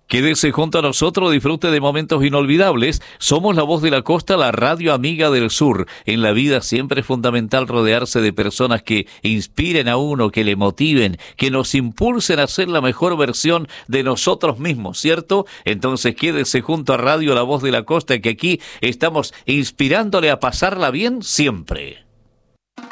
Quédese junto a nosotros, disfrute de momentos inolvidables. Somos la voz de la costa, la radio amiga del sur. En la vida siempre es fundamental rodearse de personas que inspiren a uno, que le motiven, que nos impulsen a ser la mejor versión de nosotros mismos, ¿cierto? Entonces quédese junto a Radio La Voz de la Costa, que aquí estamos inspirándole a pasarla bien siempre.